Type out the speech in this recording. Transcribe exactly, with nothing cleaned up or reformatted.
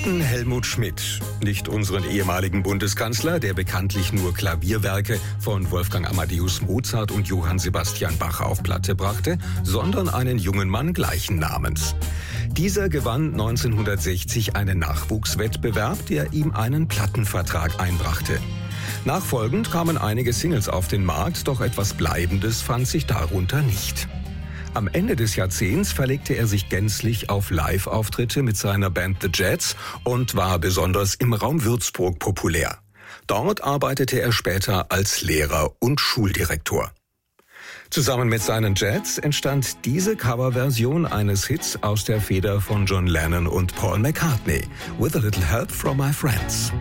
hatten Helmut Schmidt, nicht unseren ehemaligen Bundeskanzler, der bekanntlich nur Klavierwerke von Wolfgang Amadeus Mozart und Johann Sebastian Bach auf Platte brachte, sondern einen jungen Mann gleichen Namens. Dieser gewann neunzehnhundertsechzig einen Nachwuchswettbewerb, der ihm einen Plattenvertrag einbrachte. Nachfolgend kamen einige Singles auf den Markt, doch etwas Bleibendes fand sich darunter nicht. Am Ende des Jahrzehnts verlegte er sich gänzlich auf Live-Auftritte mit seiner Band The Jets und war besonders im Raum Würzburg populär. Dort arbeitete er später als Lehrer und Schuldirektor. Zusammen mit seinen Jets entstand diese Coverversion eines Hits aus der Feder von John Lennon und Paul McCartney, With a Little Help from My Friends.